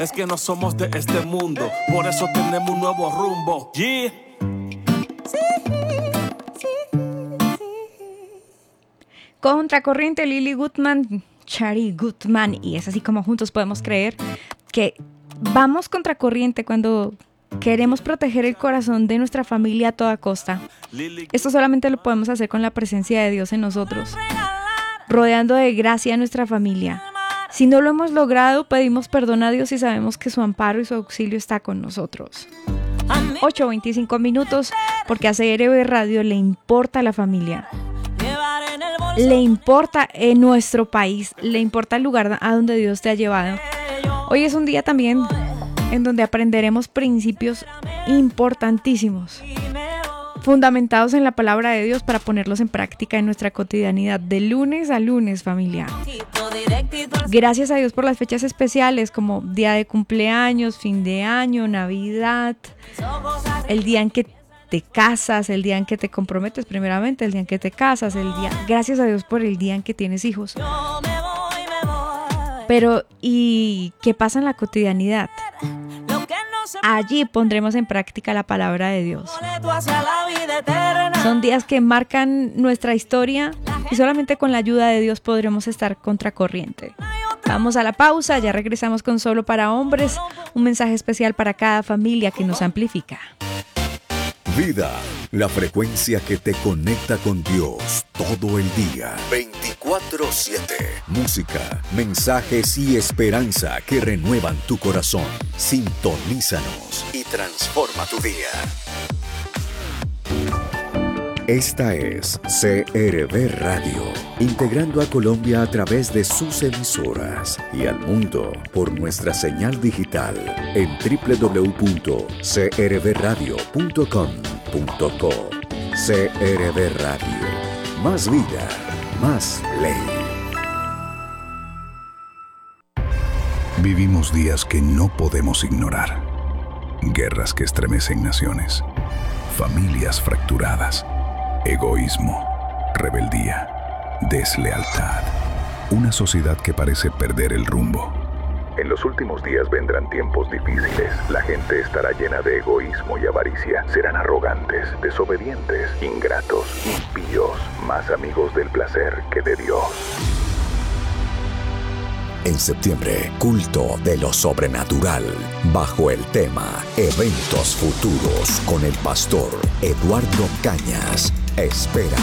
Es que no somos de este mundo, por eso tenemos un nuevo rumbo. Yeah. Contracorriente, Lily Goodman, Chari Goodman, y es así como juntos podemos creer que vamos contracorriente cuando queremos proteger el corazón de nuestra familia a toda costa. Esto solamente lo podemos hacer con la presencia de Dios en nosotros, rodeando de gracia a nuestra familia. Si no lo hemos logrado, pedimos perdón a Dios y sabemos que su amparo y su auxilio está con nosotros. 8:25 minutos, porque a CRB Radio le importa la familia. Le importa nuestro país, le importa el lugar a donde Dios te ha llevado. Hoy es un día también en donde aprenderemos principios importantísimos, fundamentados en la palabra de Dios para ponerlos en práctica en nuestra cotidianidad de lunes a lunes, familia. Gracias a Dios por las fechas especiales como día de cumpleaños, fin de año, Navidad, el día en que te casas, el día en que te comprometes primeramente, el día en que te casas, gracias a Dios por el día en que tienes hijos. Pero, ¿y qué pasa en la cotidianidad? Allí pondremos en práctica la palabra de Dios. Son días que marcan nuestra historia y solamente con la ayuda de Dios podremos estar contracorriente. Vamos a la pausa, ya regresamos con Solo para Hombres, un mensaje especial para cada familia que nos amplifica. Vida, la frecuencia que te conecta con Dios todo el día. 24/7. Música, mensajes y esperanza que renuevan tu corazón. Sintonízanos y transforma tu día. Esta es CRB Radio, integrando a Colombia a través de sus emisoras y al mundo por nuestra señal digital en www.crbradio.com.co. CRB Radio, más vida, más ley. Vivimos días que no podemos ignorar. Guerras que estremecen naciones, familias fracturadas, egoísmo, rebeldía, deslealtad. Una sociedad que parece perder el rumbo. En los últimos días vendrán tiempos difíciles. La gente estará llena de egoísmo y avaricia. Serán arrogantes, desobedientes, ingratos, impíos, más amigos del placer que de Dios. En septiembre, culto de lo sobrenatural, bajo el tema Eventos Futuros con el pastor Eduardo Cañas. Espéralo.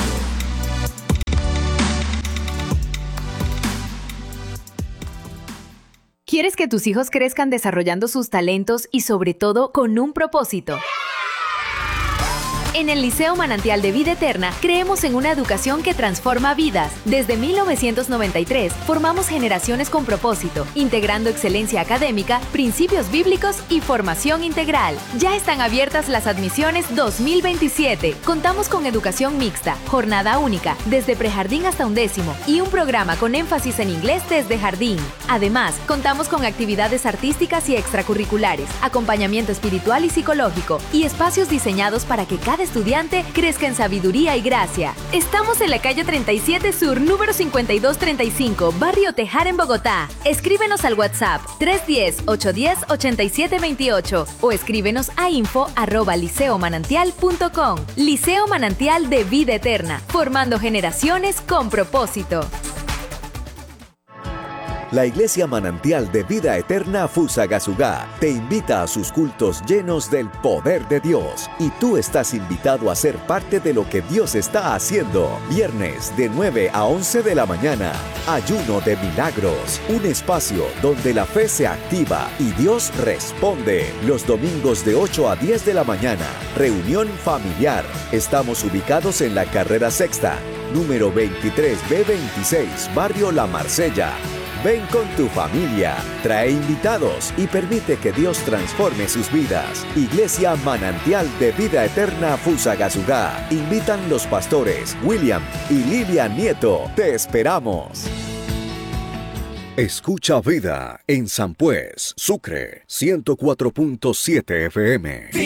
¿Quieres que tus hijos crezcan desarrollando sus talentos y sobre todo con un propósito? En el Liceo Manantial de Vida Eterna creemos en una educación que transforma vidas. Desde 1993 formamos generaciones con propósito, integrando excelencia académica, principios bíblicos y formación integral. Ya están abiertas las admisiones 2027. Contamos con educación mixta, jornada única, desde prejardín hasta 11º y un programa con énfasis en inglés desde jardín. Además, contamos con actividades artísticas y extracurriculares, acompañamiento espiritual y psicológico y espacios diseñados para que cada estudiante crezca en sabiduría y gracia. Estamos en la calle 37 Sur, número 5235, Barrio Tejar, en Bogotá. Escríbenos al WhatsApp 310-810-8728 o escríbenos a info@liceomanantial.com. Liceo Manantial de Vida Eterna, formando generaciones con propósito. La Iglesia Manantial de Vida Eterna Fusagasugá te invita a sus cultos llenos del poder de Dios. Y tú estás invitado a ser parte de lo que Dios está haciendo. Viernes de 9 a 11 de la mañana. Ayuno de milagros. Un espacio donde la fe se activa y Dios responde. Los domingos de 8 a 10 de la mañana. Reunión familiar. Estamos ubicados en la carrera sexta, número 23B26, Barrio La Marsella. Ven con tu familia, trae invitados y permite que Dios transforme sus vidas. Iglesia Manantial de Vida Eterna Fusagasugá. Invitan los pastores William y Lilia Nieto. Te esperamos. Escucha Vida en San Pues, Sucre, 104.7 FM.